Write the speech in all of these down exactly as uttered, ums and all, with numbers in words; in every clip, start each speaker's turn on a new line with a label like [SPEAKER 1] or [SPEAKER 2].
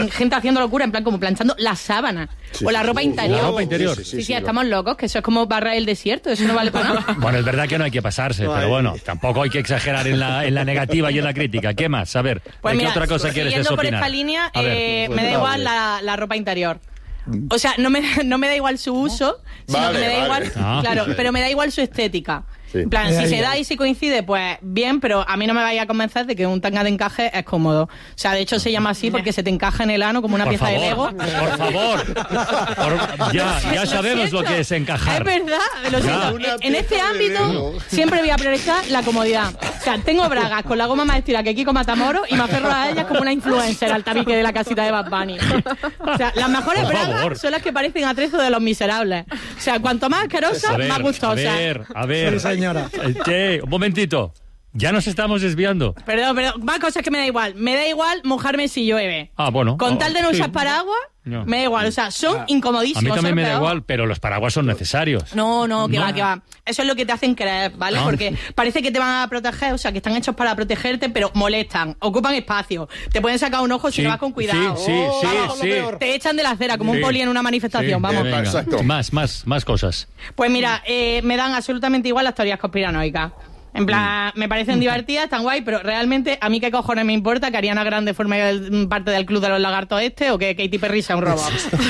[SPEAKER 1] gente haciendo locura, en plan como planchando la sábana sí, o la ropa
[SPEAKER 2] sí,
[SPEAKER 1] interior.
[SPEAKER 2] La ropa interior.
[SPEAKER 1] Sí, sí, sí, sí, sí estamos locos, que eso es como barra el desierto, eso no vale para nada.
[SPEAKER 2] Bueno, es verdad que no hay que pasarse, pero bueno, tampoco hay que exagerar en la, en la negativa y en la crítica. ¿Qué más? A ver,
[SPEAKER 1] pues mira,
[SPEAKER 2] ¿qué otra cosa quieres
[SPEAKER 1] desopinar?
[SPEAKER 2] Siguiendo
[SPEAKER 1] por esta línea, eh, me da igual la, la ropa interior. O sea, no me, no me da igual su uso, sino vale, que me da vale. igual, ah. claro, pero me da igual su estética. Sí. En plan, si se da y si coincide, pues bien, pero a mí no me vaya a convencer de que un tanga de encaje es cómodo. O sea, de hecho se llama así porque se te encaja en el ano como una
[SPEAKER 2] por
[SPEAKER 1] pieza
[SPEAKER 2] favor,
[SPEAKER 1] de Lego.
[SPEAKER 2] Por favor, por, ya, ya sabemos lo, lo que es encajar.
[SPEAKER 1] Es verdad, lo siento. En este ámbito siempre voy a priorizar la comodidad. O sea, tengo bragas con la goma más estira que Kiko Matamoros y me aferro a ellas como una influencer al tabique de la casita de Bad Bunny. O sea, las mejores por bragas favor. son las que parecen atrezo de Los Miserables. O sea, cuanto más asquerosas, más gustosas.
[SPEAKER 2] A ver, a ver.
[SPEAKER 3] Sí, señora.
[SPEAKER 2] Che, un momentito. Ya nos estamos desviando.
[SPEAKER 1] Perdón, perdón. Más cosas que me da igual. Me da igual mojarme si llueve.
[SPEAKER 2] Ah, bueno.
[SPEAKER 1] Con tal de no
[SPEAKER 2] sí.
[SPEAKER 1] usar paraguas, no. me da igual. O sea, son
[SPEAKER 2] ah.
[SPEAKER 1] incomodísimos.
[SPEAKER 2] A mí también me da
[SPEAKER 1] peor.
[SPEAKER 2] igual, pero los paraguas son necesarios.
[SPEAKER 1] No, no, que
[SPEAKER 2] no.
[SPEAKER 1] va, que va. Eso es lo que te hacen creer, ¿vale? No. Porque parece que te van a proteger, o sea, que están hechos para protegerte, pero molestan, ocupan espacio. Te pueden sacar un ojo sí. si no vas con cuidado.
[SPEAKER 2] Sí, sí, oh, sí,
[SPEAKER 1] vamos,
[SPEAKER 2] sí.
[SPEAKER 1] Te echan de la acera como
[SPEAKER 2] sí.
[SPEAKER 1] un poli en una manifestación,
[SPEAKER 2] sí,
[SPEAKER 1] vamos.
[SPEAKER 2] Venga. Exacto. Más, más, más cosas.
[SPEAKER 1] Pues mira, eh, me dan absolutamente igual las teorías conspiranoicas. En plan, me parecen divertidas, tan guay, pero realmente a mí qué cojones me importa que Ariana Grande forme el, parte del club de los lagartos este o que Katy Perry sea un robot.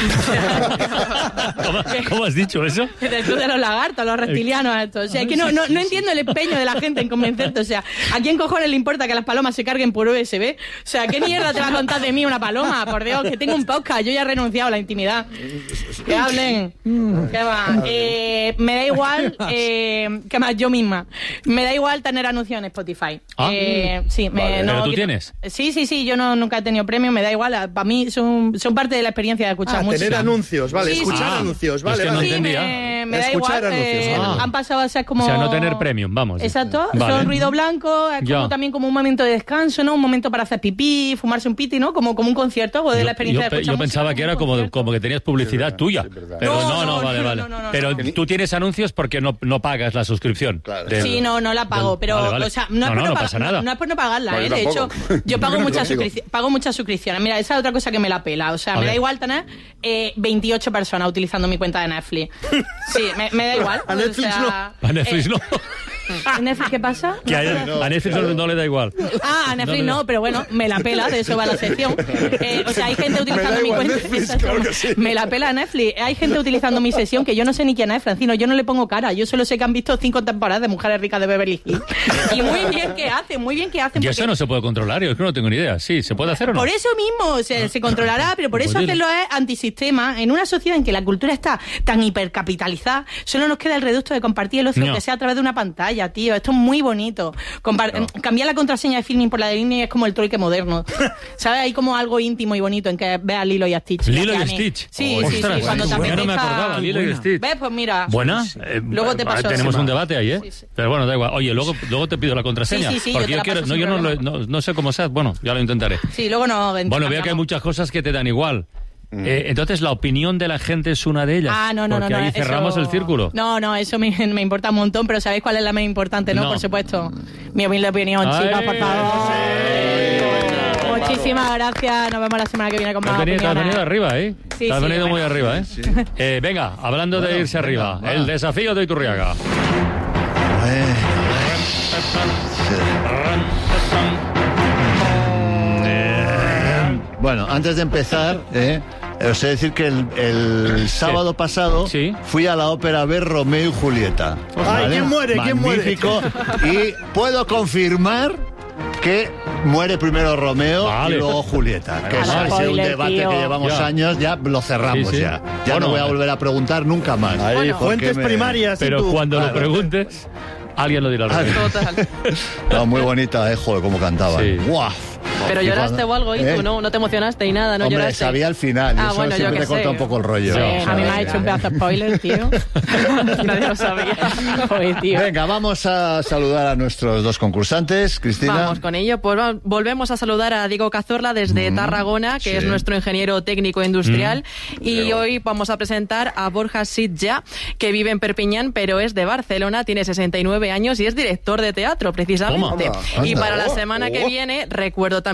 [SPEAKER 2] ¿Cómo, ¿Cómo has dicho eso?
[SPEAKER 1] Del club de los lagartos, los reptilianos estos. O sea, es que no, no, no entiendo el empeño de la gente en convencerte. O sea, ¿a quién cojones le importa que las palomas se carguen por U S B? O sea, ¿qué mierda te va a contar de mí una paloma? Por Dios, que tengo un podcast, yo ya he renunciado a la intimidad. Que hablen. ¿Qué va? Eh, me da igual, eh, ¿qué más? Yo misma. Me da igual tener anuncios en Spotify.
[SPEAKER 2] Ah,
[SPEAKER 1] eh, sí, me,
[SPEAKER 2] vale.
[SPEAKER 1] no,
[SPEAKER 2] ¿Pero tú
[SPEAKER 1] que,
[SPEAKER 2] tienes?
[SPEAKER 1] Sí, sí, sí, yo no, nunca he tenido premio, me da igual. Para mí son, son parte de la experiencia de escuchar
[SPEAKER 3] ah,
[SPEAKER 1] música.
[SPEAKER 3] Tener anuncios, vale,
[SPEAKER 1] sí,
[SPEAKER 3] escuchar
[SPEAKER 1] sí.
[SPEAKER 3] anuncios, vale.
[SPEAKER 2] Es que no
[SPEAKER 3] vale.
[SPEAKER 1] Sí,
[SPEAKER 2] entendía.
[SPEAKER 1] me, me da
[SPEAKER 3] escuchar
[SPEAKER 1] igual.
[SPEAKER 3] anuncios.
[SPEAKER 1] Eh,
[SPEAKER 2] ah.
[SPEAKER 1] Han pasado a ser como...
[SPEAKER 2] O sea, no tener premium, vamos.
[SPEAKER 1] Exacto,
[SPEAKER 2] vale.
[SPEAKER 1] son ruido blanco, es como
[SPEAKER 2] ya.
[SPEAKER 1] también como un momento de descanso, ¿no? Un momento para hacer pipí, fumarse un piti, ¿no? Como, como un concierto, o de
[SPEAKER 2] yo,
[SPEAKER 1] la experiencia
[SPEAKER 2] yo,
[SPEAKER 1] de escuchar
[SPEAKER 2] Yo pensaba
[SPEAKER 1] música,
[SPEAKER 2] que era como, como que tenías publicidad sí, tuya. Sí, pero no, no,
[SPEAKER 1] no,
[SPEAKER 2] no, vale,
[SPEAKER 1] no,
[SPEAKER 2] vale.
[SPEAKER 1] no, no, no,
[SPEAKER 2] pero
[SPEAKER 1] no.
[SPEAKER 2] tú tienes anuncios porque no, no pagas la suscripción.
[SPEAKER 3] Claro.
[SPEAKER 2] Del,
[SPEAKER 1] sí, no, no la pago,
[SPEAKER 2] del,
[SPEAKER 1] pero,
[SPEAKER 2] vale, vale.
[SPEAKER 1] o sea, no,
[SPEAKER 2] no,
[SPEAKER 1] es por
[SPEAKER 2] no,
[SPEAKER 1] no,
[SPEAKER 2] no
[SPEAKER 1] pagar,
[SPEAKER 2] pasa nada.
[SPEAKER 1] No, no es por no pagarla,
[SPEAKER 3] vale,
[SPEAKER 1] ¿eh? De hecho, yo pago, muchas suscripci- pago muchas suscripciones. Mira, esa es otra cosa que me la pela. O sea,
[SPEAKER 2] A
[SPEAKER 1] me
[SPEAKER 2] ver.
[SPEAKER 1] da igual tener eh, veintiocho personas utilizando mi cuenta de Netflix. Sí, me, me da igual.
[SPEAKER 3] A Netflix
[SPEAKER 1] o sea,
[SPEAKER 2] A Netflix
[SPEAKER 1] eh,
[SPEAKER 2] no.
[SPEAKER 1] ¿A Netflix qué pasa?
[SPEAKER 2] Que a, a Netflix no, no le da igual.
[SPEAKER 1] Ah, a Netflix no, no, pero bueno, me la pela, de eso va la sección. Eh, o sea, hay gente utilizando mi cuenta.
[SPEAKER 3] Netflix, claro que sí.
[SPEAKER 1] Me la pela Netflix. Hay gente utilizando mi sesión que yo no sé ni quién es, Francino. Yo no le pongo cara. Yo solo sé que han visto cinco temporadas de Mujeres Ricas de Beverly Hills. Y muy bien que hacen, muy bien que hacen.
[SPEAKER 2] Y
[SPEAKER 1] porque...
[SPEAKER 2] eso no se puede controlar, yo es que no tengo ni idea. Sí, ¿se puede hacer o no?
[SPEAKER 1] Por eso mismo se, se controlará, pero por eso
[SPEAKER 2] Oye.
[SPEAKER 1] hacerlo es antisistema. En una sociedad en que la cultura está tan hipercapitalizada, solo nos queda el reducto de compartir el ocio,
[SPEAKER 2] No.
[SPEAKER 1] que sea a través de una pantalla, tío. Esto es muy bonito. Compar-
[SPEAKER 2] No.
[SPEAKER 1] Cambiar la contraseña de filming por la de Disney es como el trueque moderno. ¿Sabes? Hay como algo íntimo y bonito en que veas Lilo y Stitch.
[SPEAKER 2] Lilo y
[SPEAKER 1] a mí.
[SPEAKER 2] Stitch.
[SPEAKER 1] Sí,
[SPEAKER 2] Oh,
[SPEAKER 1] sí,
[SPEAKER 2] ostras,
[SPEAKER 1] sí. Cuando te
[SPEAKER 2] yo no me
[SPEAKER 1] apetezca-
[SPEAKER 2] acordaba, Lilo y Stitch.
[SPEAKER 1] ¿Ves? Pues mira.
[SPEAKER 2] ¿Buena?
[SPEAKER 1] Sí.
[SPEAKER 2] Eh,
[SPEAKER 1] Luego te paso.
[SPEAKER 2] Tenemos
[SPEAKER 1] sí.
[SPEAKER 2] un debate ahí, ¿eh?
[SPEAKER 1] Sí, sí.
[SPEAKER 2] Pero bueno, da igual. Oye, luego, luego te pido la contraseña.
[SPEAKER 1] Sí, sí, sí,
[SPEAKER 2] porque
[SPEAKER 1] yo te la
[SPEAKER 2] quiero,
[SPEAKER 1] paso
[SPEAKER 2] no,
[SPEAKER 1] sin
[SPEAKER 2] yo no, lo-
[SPEAKER 1] problema.
[SPEAKER 2] no, no sé cómo seas. Bueno, ya lo intentaré.
[SPEAKER 1] Sí, luego no.
[SPEAKER 2] Bueno, veo que hay muchas cosas que te dan igual. Eh, entonces, ¿la opinión de la gente es una de ellas?
[SPEAKER 1] Ah, no, no,
[SPEAKER 2] porque
[SPEAKER 1] no. no
[SPEAKER 2] ahí
[SPEAKER 1] eso-
[SPEAKER 2] cerramos el círculo.
[SPEAKER 1] No, no, eso me, me importa un montón, pero ¿sabéis cuál es la más importante, no?
[SPEAKER 2] No.
[SPEAKER 1] Por supuesto. Mi humilde opinión,
[SPEAKER 2] Ay,
[SPEAKER 1] chicos, por favor.
[SPEAKER 2] sí.
[SPEAKER 1] Muchísimas gracias. Nos vemos la semana que viene con
[SPEAKER 2] Te has
[SPEAKER 1] más
[SPEAKER 2] venido, te has
[SPEAKER 1] opiniones.
[SPEAKER 2] venido arriba, ¿eh?
[SPEAKER 1] Sí,
[SPEAKER 2] te has
[SPEAKER 1] sí,
[SPEAKER 2] venido
[SPEAKER 1] bueno.
[SPEAKER 2] muy arriba, ¿eh? Eh, venga, hablando de irse arriba,
[SPEAKER 4] venga,
[SPEAKER 2] el
[SPEAKER 4] va.
[SPEAKER 2] desafío de Iturriaga.
[SPEAKER 4] Bueno, antes de empezar, eh, os he de decir que el, el sábado pasado
[SPEAKER 2] Sí.
[SPEAKER 4] fui a la ópera a ver Romeo y Julieta.
[SPEAKER 3] Ay, ¿quién muere? ¿Quién muere?
[SPEAKER 4] Magnífico. Y puedo confirmar que muere primero Romeo
[SPEAKER 2] Vale.
[SPEAKER 4] y luego Julieta. Que
[SPEAKER 1] Vale.
[SPEAKER 4] ese ha sido un
[SPEAKER 1] Spoiler,
[SPEAKER 4] debate
[SPEAKER 1] tío.
[SPEAKER 4] que llevamos
[SPEAKER 2] Ya.
[SPEAKER 4] años, ya lo cerramos
[SPEAKER 2] Sí, sí.
[SPEAKER 4] ya. Ya
[SPEAKER 2] Bueno,
[SPEAKER 4] no voy a volver a preguntar nunca más.
[SPEAKER 3] Ahí,
[SPEAKER 4] Porque
[SPEAKER 3] fuentes
[SPEAKER 4] me-
[SPEAKER 3] primarias. y
[SPEAKER 2] Pero
[SPEAKER 3] tú.
[SPEAKER 2] cuando lo
[SPEAKER 4] Claro.
[SPEAKER 2] preguntes, alguien lo dirá al revés.
[SPEAKER 5] Total.
[SPEAKER 4] No, muy bonita, eh, joder, cómo cantaba.
[SPEAKER 2] Sí.
[SPEAKER 4] ¡Guau!
[SPEAKER 5] Pero
[SPEAKER 4] Y
[SPEAKER 5] lloraste
[SPEAKER 4] cuando-
[SPEAKER 5] o algo, ¿y
[SPEAKER 4] ¿Eh?
[SPEAKER 5] tú no? No te emocionaste y nada, no
[SPEAKER 4] Hombre,
[SPEAKER 5] lloraste.
[SPEAKER 4] sabía al final.
[SPEAKER 5] Ah,
[SPEAKER 4] eso
[SPEAKER 5] bueno, yo
[SPEAKER 4] siempre
[SPEAKER 5] qué
[SPEAKER 4] te corta
[SPEAKER 5] sé.
[SPEAKER 4] un poco el rollo.
[SPEAKER 1] Sí,
[SPEAKER 4] ¿sabes?
[SPEAKER 1] a mí me ha hecho un pedazo de spoiler, tío.
[SPEAKER 5] Nadie lo sabía.
[SPEAKER 1] Joder, tío.
[SPEAKER 4] Venga, vamos a saludar a nuestros dos concursantes. Cristina.
[SPEAKER 5] Vamos con ello. Pues va- volvemos a saludar a Diego Cazorla desde Tarragona, que
[SPEAKER 4] sí.
[SPEAKER 5] es nuestro ingeniero técnico industrial. Y hoy vamos a presentar a Borja Sitja, que vive en Perpiñán, pero es de Barcelona, tiene sesenta y nueve años y es director de teatro, precisamente.
[SPEAKER 4] Toma.
[SPEAKER 5] Y
[SPEAKER 4] Anda.
[SPEAKER 5] para la
[SPEAKER 3] Oh,
[SPEAKER 5] semana que
[SPEAKER 3] oh.
[SPEAKER 5] viene, recuerdo también